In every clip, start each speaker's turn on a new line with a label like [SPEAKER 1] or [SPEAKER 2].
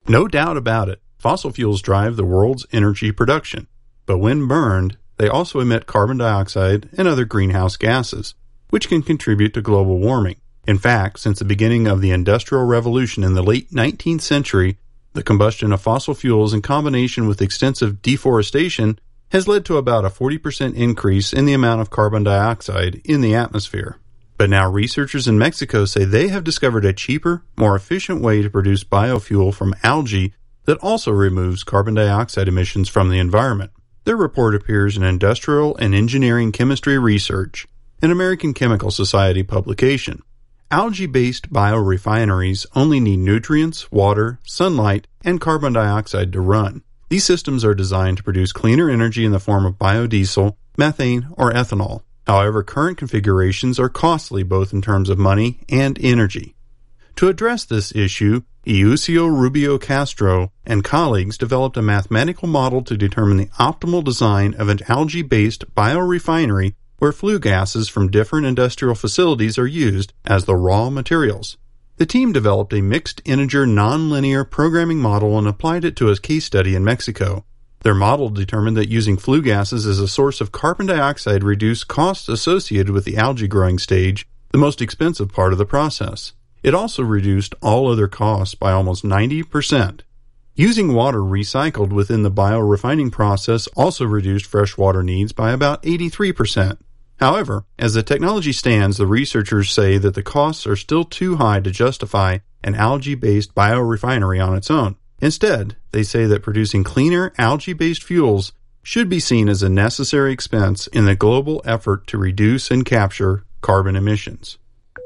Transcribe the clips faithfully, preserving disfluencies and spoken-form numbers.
[SPEAKER 1] No doubt about it, fossil fuels drive the world's energy production. But when burned, they also emit carbon dioxide and other greenhouse gases, which can contribute to global warming. In fact, since the beginning of the Industrial Revolution in the late nineteenth century, the combustion of fossil fuels in combination with extensive deforestation has led to about a forty percent increase in the amount of carbon dioxide in the atmosphere. But now researchers in Mexico say they have discovered a cheaper, more efficient way to produce biofuel from algae that also removes carbon dioxide emissions from the environment. Their report appears in Industrial and Engineering Chemistry Research, an American Chemical Society publication. Algae-based biorefineries only need nutrients, water, sunlight, and carbon dioxide to run. These systems are designed to produce cleaner energy in the form of biodiesel, methane, or ethanol. However, current configurations are costly both in terms of money and energy. To address this issue, Eusebio Rubio Castro and colleagues developed a mathematical model to determine the optimal design of an algae-based biorefinery where flue gases from different industrial facilities are used as the raw materials. The team developed a mixed integer nonlinear programming model and applied it to a case study in Mexico. Their model determined that using flue gases as a source of carbon dioxide reduced costs associated with the algae growing stage, the most expensive part of the process. It also reduced all other costs by almost ninety percent. Using water recycled within the biorefining process also reduced freshwater needs by about eighty-three percent. However, as the technology stands, the researchers say that the costs are still too high to justify an algae-based biorefinery on its own. Instead, they say that producing cleaner algae-based fuels should be seen as a necessary expense in the global effort to reduce and capture carbon emissions.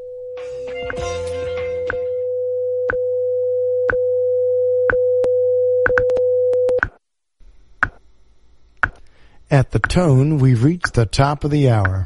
[SPEAKER 2] At the tone, we've reached the top of the hour.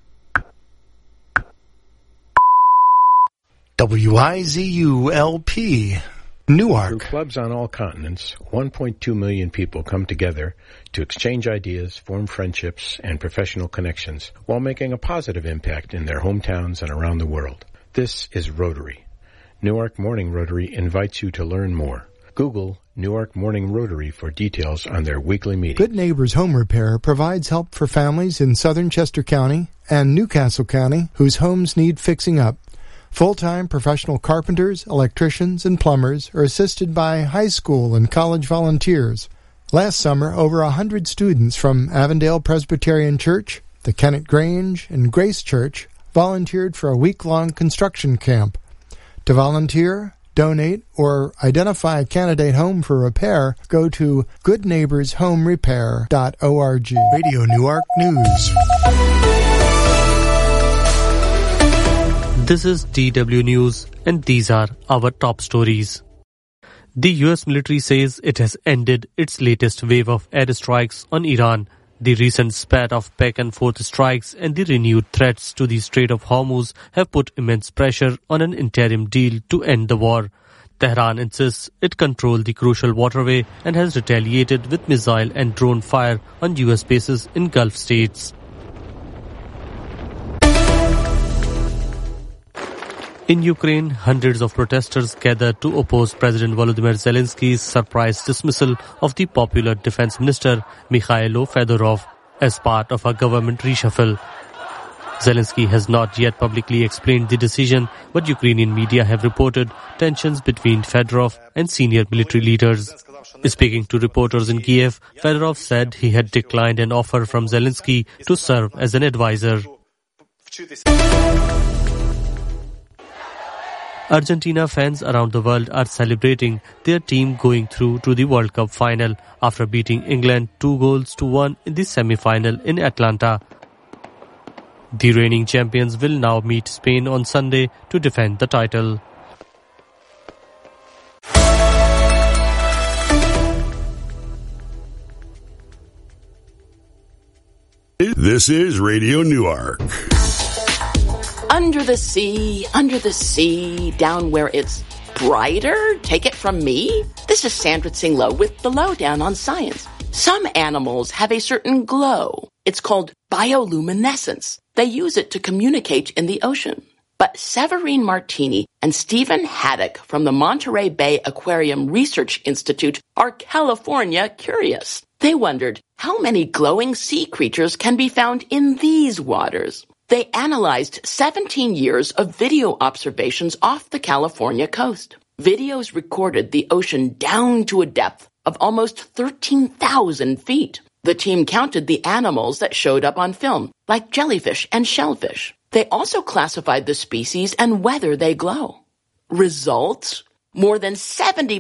[SPEAKER 2] W I Z U L P, Newark.
[SPEAKER 3] Through clubs on all continents, one point two million people come together to exchange ideas, form friendships, and professional connections while making a positive impact in their hometowns and around the world. This is Rotary. Newark Morning Rotary invites you to learn more. Google Newark Morning Rotary for details on their weekly meeting.
[SPEAKER 2] Good Neighbors Home Repair provides help for families in southern Chester County and Newcastle County whose homes need fixing up. Full-time professional carpenters, electricians, and plumbers are assisted by high school and college volunteers. Last summer, over one hundred students from Avondale Presbyterian Church, the Kennett Grange, and Grace Church volunteered for a week-long construction camp. To volunteer, donate, or identify a candidate home for repair, go to good neighbors home repair dot org. Radio Newark News.
[SPEAKER 4] This is D W News, and these are our top stories. The U S military says it has ended its latest wave of airstrikes on Iran. The recent spat of back-and-forth strikes and the renewed threats to the Strait of Hormuz have put immense pressure on an interim deal to end the war. Tehran insists it controlled the crucial waterway and has retaliated with missile and drone fire on U S bases in Gulf states. In Ukraine, hundreds of protesters gathered to oppose President Volodymyr Zelensky's surprise dismissal of the popular defense minister Mikhailo Fedorov as part of a government reshuffle. Zelensky has not yet publicly explained the decision, but Ukrainian media have reported tensions between Fedorov and senior military leaders. Speaking to reporters in Kiev, Fedorov said he had declined an offer from Zelensky to serve as an advisor. Argentina fans around the world are celebrating their team going through to the World Cup final after beating England two goals to one in the semi-final in Atlanta. The reigning champions will now meet Spain on Sunday to defend the title.
[SPEAKER 5] This is Radio Newark.
[SPEAKER 6] Under the sea, under the sea, down where it's brighter? Take it from me. This is Sandra Tsing Loh with the Lowdown on Science. Some animals have a certain glow. It's called bioluminescence. They use it to communicate in the ocean. But Severine Martini and Stephen Haddock from the Monterey Bay Aquarium Research Institute are California curious. They wondered how many glowing sea creatures can be found in these waters. They analyzed seventeen years of video observations off the California coast. Videos recorded the ocean down to a depth of almost thirteen thousand feet. The team counted the animals that showed up on film, like jellyfish and shellfish. They also classified the species and whether they glow. Results? More than seventy